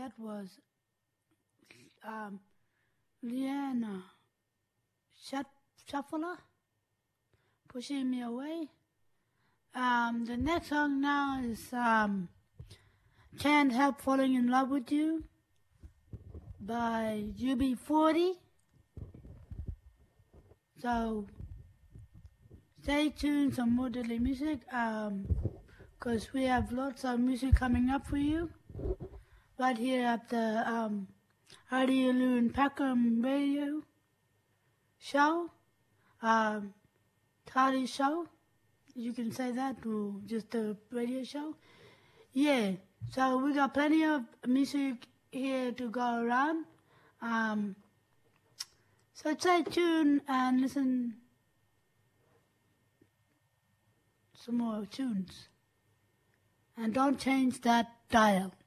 that was Liana Shuffler, Pushing Me Away. The next song now is Can't Help Falling in Love with You by UB40. So stay tuned for more daily music, because we have lots of music coming up for you right here at the Radio Loon Peckham Radio Show, Toddy Show. You can say that, or just a radio show. Yeah, so we got plenty of music here to go around. So stay tuned and listen some more tunes. And don't change that dial.